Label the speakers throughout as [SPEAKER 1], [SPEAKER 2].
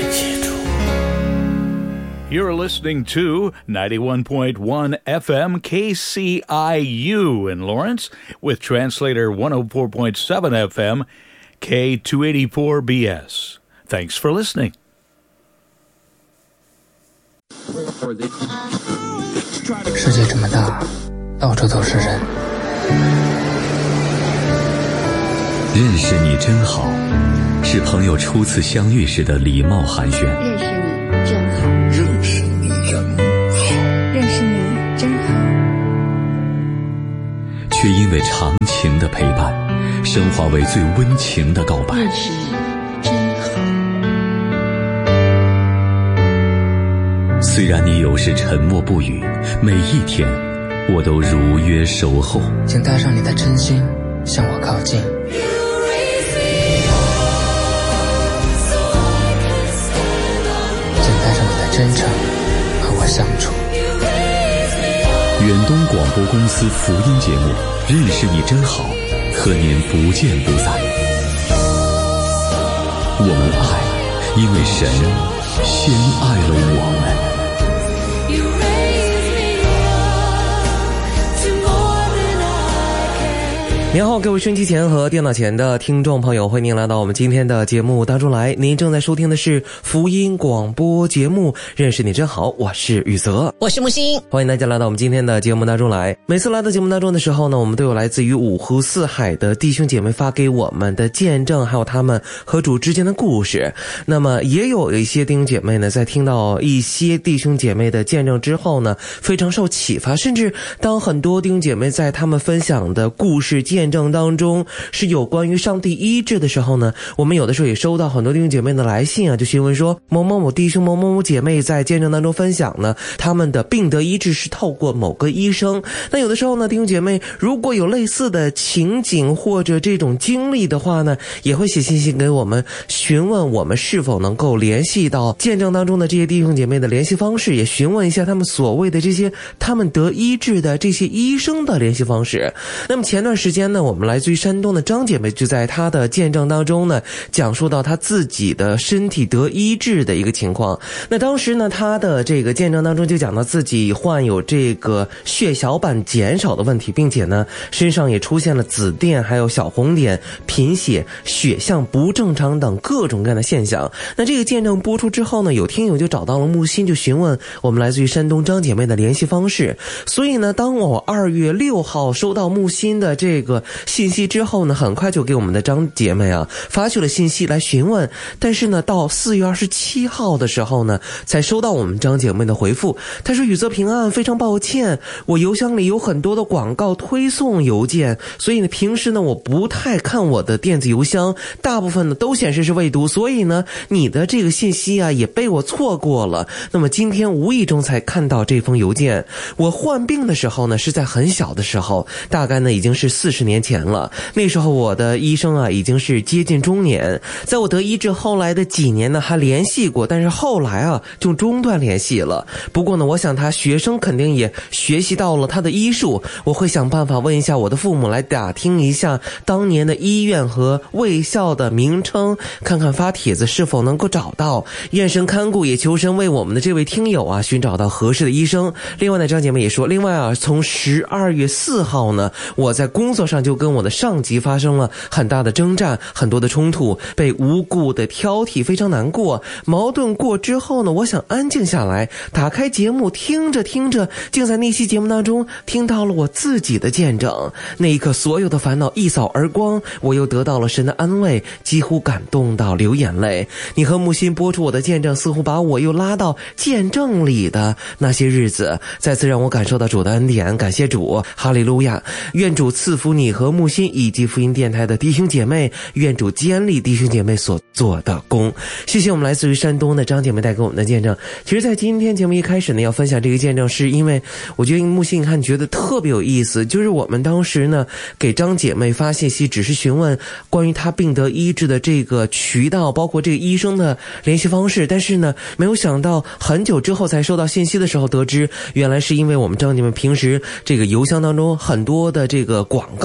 [SPEAKER 1] 接住。
[SPEAKER 2] You're listening to 91.1 FM KCIU in Lawrence with translator 104.7 FM K284BS. Thanks for listening.
[SPEAKER 1] 世界这么大，到处都是人。
[SPEAKER 3] 认识你真好，是朋友初次相遇时的礼貌寒暄。
[SPEAKER 4] 认识你真好，
[SPEAKER 5] 认识你真好，
[SPEAKER 4] 认识你真好。
[SPEAKER 3] 却因为长情的陪伴，升华为最温情的告白。
[SPEAKER 4] 认识你真好。
[SPEAKER 3] 虽然你有时沉默不语，每一天我都如约守候。
[SPEAKER 1] 请带上你的真心向我靠近。请带上你的真诚和我相处。
[SPEAKER 3] 远东广播公司福音节目《认识你真好》，和您不见不散。我们爱，因为神先爱了我们。
[SPEAKER 6] 您好，各位收音机前和电脑前的听众朋友，欢迎您来到我们今天的节目当中来。您正在收听的是福音广播节目《认识你真好》，我是宇泽，
[SPEAKER 7] 我是木星，
[SPEAKER 6] 欢迎大家来到我们今天的节目当中来。每次来到节目当中的时候呢，我们都有来自于五湖四海的弟兄姐妹发给我们的见证，还有他们和主之间的故事。那么也有一些弟兄姐妹呢，在听到一些弟兄姐妹的见证之后呢，非常受启发，甚至当很多弟兄姐妹在他们分享的故事见证当中是有关于上帝医治的时候呢，我们有的时候也收到很多弟兄姐妹的来信啊，就询问说某某某弟兄某某某姐妹在见证当中分享呢，他们的病得医治是透过某个医生。那有的时候呢，弟兄姐妹如果有类似的情景或者这种经历的话呢，也会写信息给我们，询问我们是否能够联系到见证当中的这些弟兄姐妹的联系方式，也询问一下他们所谓的这些他们得医治的这些医生的联系方式。那么前段时间呢，我们来自于山东的张姐妹就在她的见证当中呢，讲述到她自己的身体得医治的一个情况。那当时呢，她的这个见证当中就讲到自己患有这个血小板减少的问题，并且呢身上也出现了紫癜还有小红点、贫血、血象不正常等各种各样的现象。那这个见证播出之后呢，有听友就找到了木心，就询问我们来自于山东张姐妹的联系方式。所以呢，当我2月6号收到木心的这个信息之后呢，很快就给我们的张姐妹啊发去了信息来询问。但是呢，到4月27号的时候呢，才收到我们张姐妹的回复。她说：“宇泽平安，非常抱歉，我邮箱里有很多的广告推送邮件，所以呢，平时呢我不太看我的电子邮箱，大部分呢都显示是未读，所以呢，你的这个信息啊也被我错过了。那么今天无意中才看到这封邮件。我患病的时候呢，是在很小的时候，大概呢已经是40年前了。那时候我的医生啊已经是接近中年，在我得医治后来的几年呢还联系过，但是后来啊就中断联系了。不过呢，我想他学生肯定也学习到了他的医术，我会想办法问一下我的父母，来打听一下当年的医院和卫校的名称，看看发帖子是否能够找到。愿神看顾，也求神为我们的这位听友啊寻找到合适的医生。另外呢，张姐妹也说，另外啊，从12月4号呢，我在工作上就跟我的上级发生了很大的征战，很多的冲突，被无故的挑剔，非常难过。矛盾过之后呢，我想安静下来，打开节目听着听着，竟在那期节目当中听到了我自己的见证。那一刻，所有的烦恼一扫而光，我又得到了神的安慰，几乎感动到流眼泪。你和木心播出我的见证，似乎把我又拉到见证里的那些日子，再次让我感受到主的恩典。感谢主，哈利路亚！愿主赐福你和木心以及福音电台的弟兄姐妹，愿主坚立弟兄姐妹所做的功。谢谢我们来自于山东的张姐妹带给我们的见证。其实在今天节目一开始呢，要分享这个见证，是因为我觉得木心看觉得特别有意思，就是我们当时呢给张姐妹发信息，只是询问关于她病得医治的这个渠道，包括这个医生的联系方式，但是呢没有想到很久之后才收到信息的时候得知，原来是因为我们张姐妹平时这个邮箱当中很多的这个广告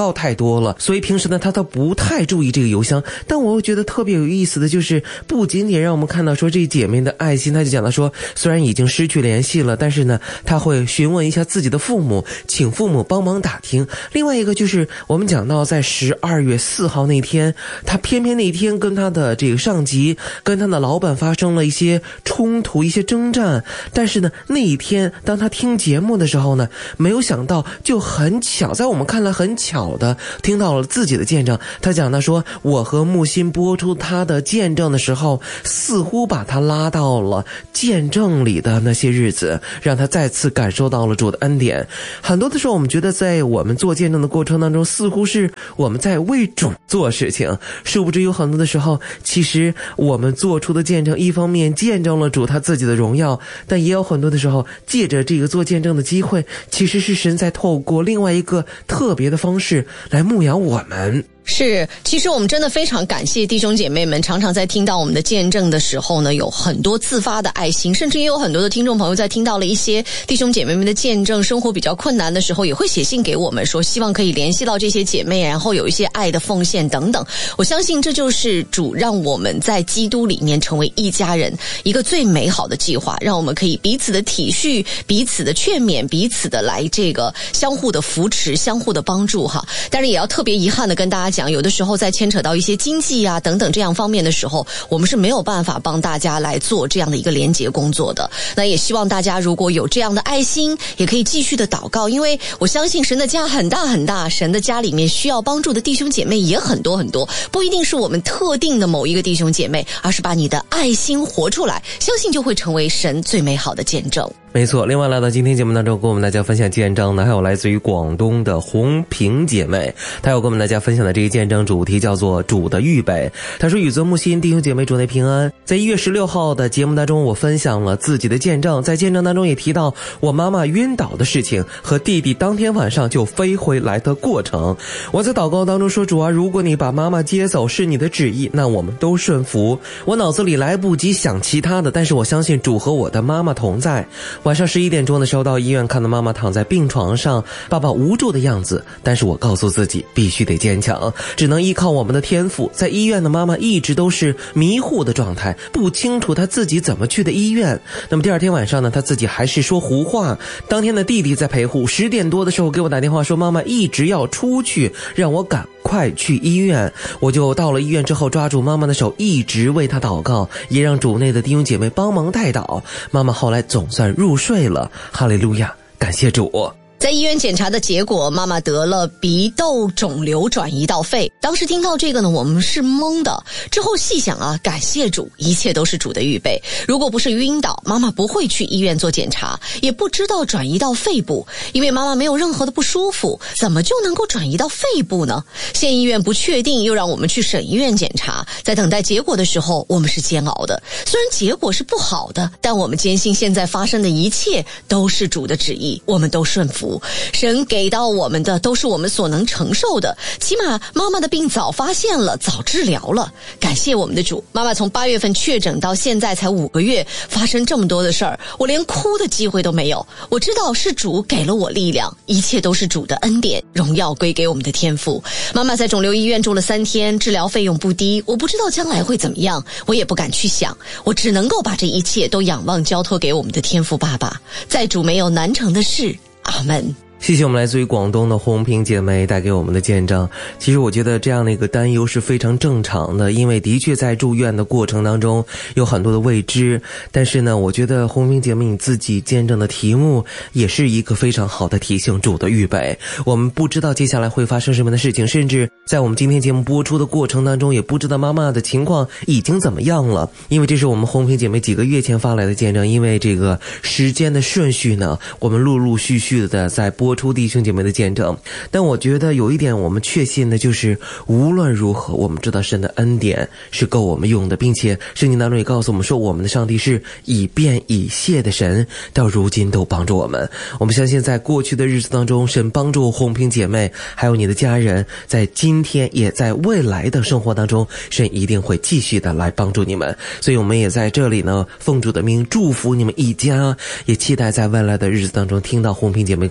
[SPEAKER 6] 告太多了，所以平时呢他都不太注意这个邮箱。但我觉得特别有意思的就是，不仅仅让我们看到说这姐妹的爱心，他就讲到说虽然已经失去联系了，但是呢他会询问一下自己的父母，请父母帮忙打听。另外一个就是我们讲到在12月4号那天，他偏偏那天跟他的这个上级跟他的老板发生了一些冲突，一些征战。但是呢那一天当他听节目的时候呢，没有想到就很巧，在我们看来很巧的听到了自己的见证。他讲到说，我和木心播出他的见证的时候，似乎把他拉到了见证里的那些日子，让他再次感受到了主的恩典。很多的时候我们觉得在我们做见证的过程当中，似乎是我们在为主做事情，殊不知有很多的时候其实我们做出的见证，一方面见证了主他自己的荣耀，但也有很多的时候借着这个做见证的机会，其实是神在透过另外一个特别的方式来牧养我们。
[SPEAKER 7] 是，其实我们真的非常感谢弟兄姐妹们，常常在听到我们的见证的时候呢，有很多自发的爱心，甚至也有很多的听众朋友在听到了一些弟兄姐妹们的见证，生活比较困难的时候，也会写信给我们说希望可以联系到这些姐妹，然后有一些爱的奉献等等。我相信这就是主让我们在基督里面成为一家人一个最美好的计划，让我们可以彼此的体恤，彼此的劝勉，彼此的来这个相互的扶持，相互的帮助哈。但是也要特别遗憾的跟大家讲，有的时候在牵扯到一些经济啊等等这样方面的时候，我们是没有办法帮大家来做这样的一个连结工作的。那也希望大家如果有这样的爱心，也可以继续的祷告，因为我相信神的家很大很大，神的家里面需要帮助的弟兄姐妹也很多很多，不一定是我们特定的某一个弟兄姐妹，而是把你的爱心活出来，相信就会成为神最美好的见证。
[SPEAKER 6] 没错，另外来到今天节目当中跟我们大家分享见证的还有来自于广东的红萍姐妹，她有跟我们大家分享的这个见证主题叫做主的预备。她说，宇泽木心弟兄姐妹主内平安。在1月16号的节目当中，我分享了自己的见证，在见证当中也提到我妈妈晕倒的事情和弟弟当天晚上就飞回来的过程。我在祷告当中说，主啊，如果你把妈妈接走是你的旨意，那我们都顺服。我脑子里来不及想其他的，但是我相信主和我的妈妈同在。晚上11点钟的时候到医院，看到妈妈躺在病床上，爸爸无助的样子，但是我告诉自己必须得坚强，只能依靠我们的天赋。在医院的妈妈一直都是迷糊的状态，不清楚她自己怎么去的医院。那么第二天晚上呢，她自己还是说胡话。当天的弟弟在陪护，10点多的时候给我打电话说妈妈一直要出去，让我赶快去医院。我就到了医院之后，抓住妈妈的手一直为她祷告，也让主内的弟兄姐妹帮忙代祷。妈妈后来总算入睡了，哈利路亚，感谢主。
[SPEAKER 7] 在医院检查的结果，妈妈得了鼻窦肿瘤转移到肺。当时听到这个呢，我们是懵的。之后细想啊，感谢主，一切都是主的预备。如果不是晕倒，妈妈不会去医院做检查，也不知道转移到肺部，因为妈妈没有任何的不舒服，怎么就能够转移到肺部呢？县医院不确定，又让我们去省医院检查。在等待结果的时候，我们是煎熬的。虽然结果是不好的，但我们坚信现在发生的一切都是主的旨意，我们都顺服。神给到我们的都是我们所能承受的，起码妈妈的病早发现了，早治疗了。感谢我们的主，妈妈从8月份确诊到现在才5个月，发生这么多的事儿，我连哭的机会都没有。我知道是主给了我力量，一切都是主的恩典，荣耀归给我们的天父。妈妈在肿瘤医院住了3天，治疗费用不低，我不知道将来会怎么样，我也不敢去想，我只能够把这一切都仰望交托给我们的天父爸爸。在主没有难成的事，阿门。
[SPEAKER 6] 谢谢我们来自于广东的红萍姐妹带给我们的见证。其实我觉得这样的一个担忧是非常正常的，因为的确在住院的过程当中有很多的未知。但是呢，我觉得红萍姐妹你自己见证的题目也是一个非常好的提醒，主的预备。我们不知道接下来会发生什么样的事情，甚至在我们今天节目播出的过程当中也不知道妈妈的情况已经怎么样了，因为这是我们红萍姐妹几个月前发来的见证。因为这个时间的顺序呢，我们陆陆续续的在播出弟兄姐妹的见证。但我觉得有一点我们确信的就是，无论如何我们知道神的恩典是够我们用的，并且圣经当中也告诉我们说，我们的上帝是以便以谢的神，到如今都帮助我们。我们相信在过去的日子当中，神帮助红萍姐妹还有你的家人，在今天也在未来的生活当中，神一定会继续的来帮助你们。所以我们也在这里呢，奉主的名祝福你们一家，也期待在未来的日子当中听到红萍姐妹给我们发来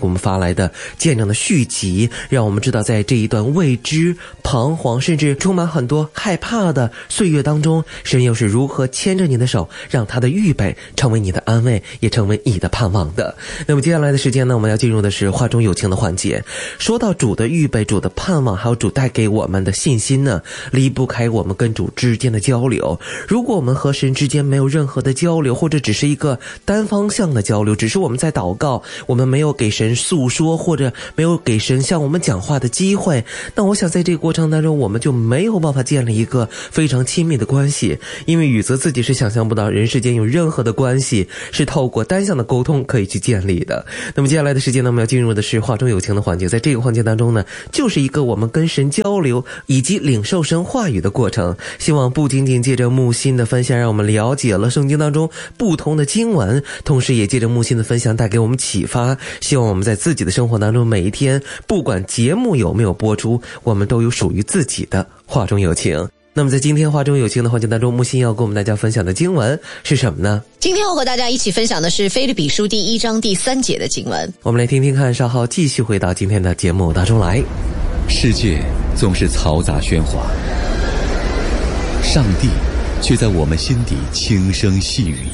[SPEAKER 6] 来的见证的续集，让我们知道在这一段未知、彷徨甚至充满很多害怕的岁月当中，神又是如何牵着你的手，让他的预备成为你的安慰，也成为你的盼望的。那么接下来的时间呢，我们要进入的是话中有情的环节。说到主的预备、主的盼望，还有主带给我们的信心呢，离不开我们跟主之间的交流。如果我们和神之间没有任何的交流，或者只是一个单方向的交流，只是我们在祷告，我们没有给神诉说，或者没有给神向我们讲话的机会，那我想在这个过程当中，我们就没有办法建立一个非常亲密的关系。因为宇泽自己是想象不到人世间有任何的关系是透过单向的沟通可以去建立的。那么接下来的时间呢，我们要进入的是话中有情的环节。在这个环节当中呢，就是一个我们跟神交流以及领受神话语的过程。希望不仅仅借着木心的分享让我们了解了圣经当中不同的经文，同时也借着木心的分享带给我们启发。希望我们在自己的生活当中，每一天不管节目有没有播出，我们都有属于自己的话中有情。那么在今天话中有情的环节当中，木心要跟我们大家分享的经文是什么呢？
[SPEAKER 7] 今天要和大家一起分享的是腓立比书第1章第3节的经文。
[SPEAKER 6] 我们来听听看，稍后继续回到今天的节目当中来。
[SPEAKER 3] 世界总是嘈杂喧哗，上帝却在我们心底轻声细语。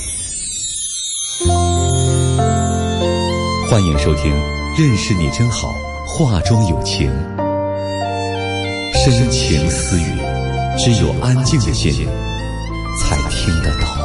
[SPEAKER 3] 欢迎收听认识你真好，话中有情，深情私语，只有安静的心才听得到。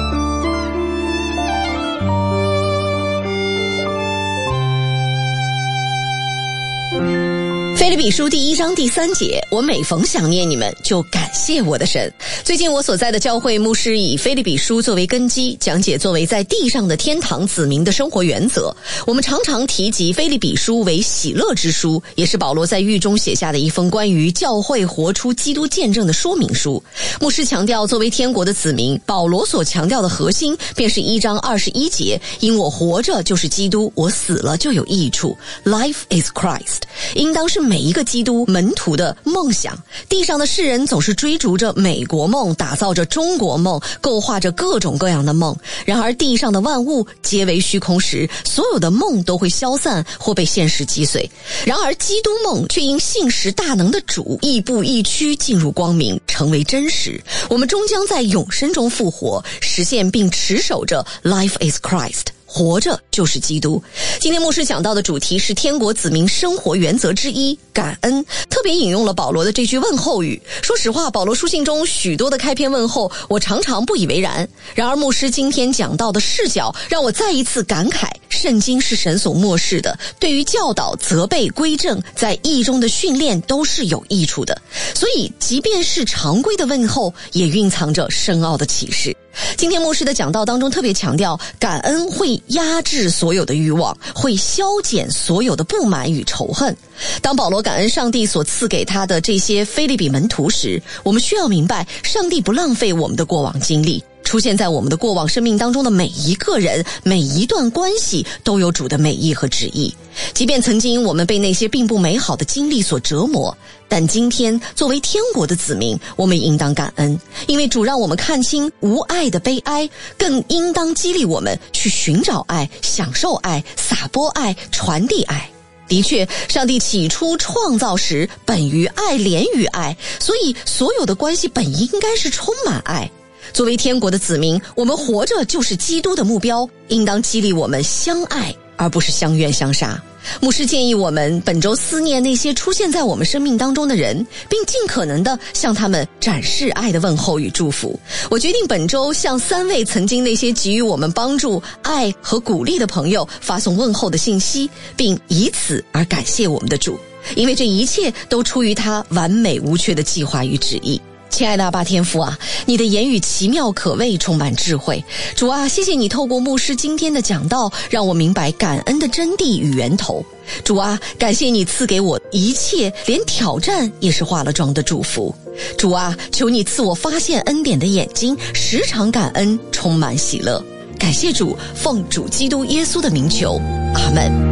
[SPEAKER 7] 腓立比书第1章第3节，我每逢想念你们，就感谢我的神。最近我所在的教会牧师以腓立比书作为根基，讲解作为在地上的天堂子民的生活原则。我们常常提及腓立比书为喜乐之书，也是保罗在狱中写下的一封关于教会活出基督见证的说明书。牧师强调，作为天国的子民，保罗所强调的核心便是1章21节，因我活着就是基督，我死了就有益处。 Life is Christ， 应当是每一个基督门徒的梦想。地上的世人总是追逐着美国梦，打造着中国梦，构画着各种各样的梦。然而地上的万物皆为虚空时，所有的梦都会消散或被现实击碎。然而基督梦却因信实大能的主亦步亦趋进入光明，成为真实。我们终将在永生中复活，实现并持守着 Life is Christ，活着就是基督。今天牧师讲到的主题是天国子民生活原则之一，感恩。特别引用了保罗的这句问候语。说实话，保罗书信中许多的开篇问候，我常常不以为然。然而牧师今天讲到的视角，让我再一次感慨，圣经是神所漠视的，对于教导、责备、归正，在义中的训练都是有益处的。所以即便是常规的问候，也蕴藏着深奥的启示。今天牧师的讲道当中特别强调，感恩会压制所有的欲望，会消减所有的不满与仇恨。当保罗感恩上帝所赐给他的这些腓立比门徒时，我们需要明白，上帝不浪费我们的过往经历。出现在我们的过往生命当中的每一个人，每一段关系，都有主的美意和旨意。即便曾经我们被那些并不美好的经历所折磨，但今天作为天国的子民，我们应当感恩，因为主让我们看清无爱的悲哀，更应当激励我们去寻找爱，享受爱，撒播爱，传递爱。的确，上帝起初创造时本于爱，连于爱，所以所有的关系本应该是充满爱。作为天国的子民，我们活着就是基督的目标，应当激励我们相爱，而不是相怨相杀。牧师建议我们本周思念那些出现在我们生命当中的人，并尽可能的向他们展示爱的问候与祝福。我决定本周向3位曾经那些给予我们帮助、爱和鼓励的朋友发送问候的信息，并以此而感谢我们的主，因为这一切都出于他完美无缺的计划与旨意。亲爱的阿爸天父啊，你的言语奇妙可畏，充满智慧。主啊，谢谢你透过牧师今天的讲道，让我明白感恩的真谛与源头。主啊，感谢你赐给我一切，连挑战也是化了妆的祝福。主啊，求你赐我发现恩典的眼睛，时常感恩，充满喜乐。感谢主，奉主基督耶稣的名求，阿们。